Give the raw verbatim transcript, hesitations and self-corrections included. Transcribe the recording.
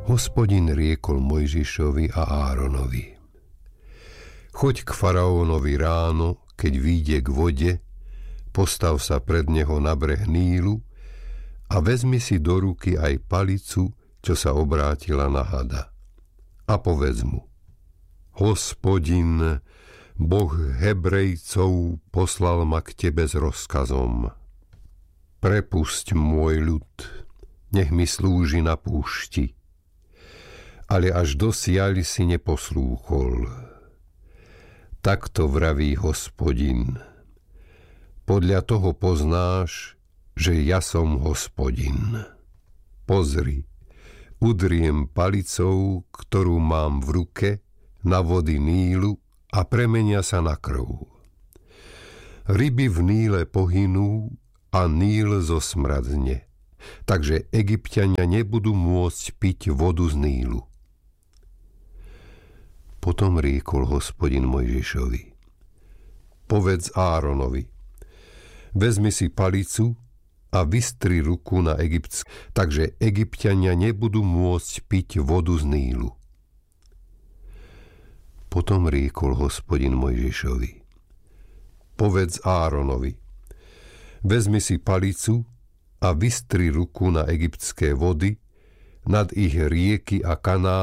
Hospodin riekol Mojžišovi a Áronovi: Choď k faraónovi ráno, keď vyjde k vode, postav sa pred neho na breh Nílu a vezmi si do ruky aj palicu, čo sa obrátila na hada. A povedz mu: Hospodin, Boh Hebrejcov, poslal ma k tebe s rozkazom: Prepusť môj ľud, nech mi slúži na púšti. Ale až dosiaľ si neposlúchol. Takto vraví Hospodin: Podľa toho poznáš, že ja som Hospodin. Pozri, udriem palicou, ktorú mám v ruke, na vody Nílu a premenia sa na krv. Ryby v Níle pohynú a Níl zosmradne, takže Egypťania nebudú môcť piť vodu z Nílu. Potom riekol Hospodin Mojžišovi: Povedz Áronovi: Vezmi si palicu a vystri ruku na egyptské, takže Egypťania nebudú môcť piť vodu z Nílu. Potom riekol Hospodin Mojžišovi: Povedz Áronovi: Vezmi si palicu a vystri ruku na egyptské vody, nad ich rieky a kanály,